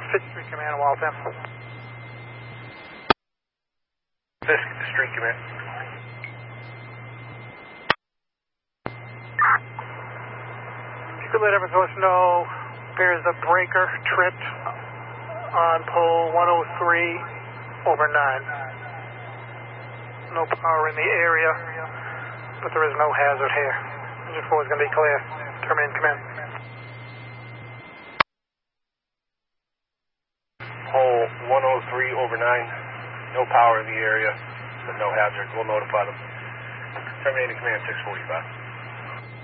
5th Street Command, Waltham. 5th Street Command. You could let Eversource know there's a breaker tripped on pole 103/9. No power in the area, but there is no hazard here. Engine 4 is going to be clear. Terminate command. Pole 103/9. No power in the area, but no hazard. We'll notify them. Terminating command 645.